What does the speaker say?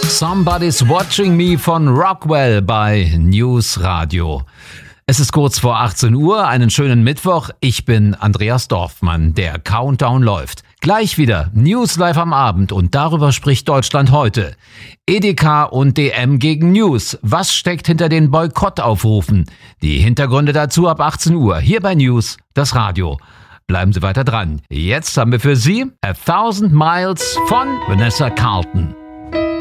Somebody's Watching Me von Rockwell bei News Radio. Es ist kurz vor 18 Uhr, einen schönen Mittwoch. Ich bin Andreas Dorfmann. Der Countdown läuft. Gleich wieder News live am Abend und darüber spricht Deutschland heute. Edeka und DM gegen News. Was steckt hinter den Boykottaufrufen? Die Hintergründe dazu ab 18 Uhr hier bei News, das Radio. Bleiben Sie weiter dran. Jetzt haben wir für Sie 1000 Miles von Vanessa Carlton.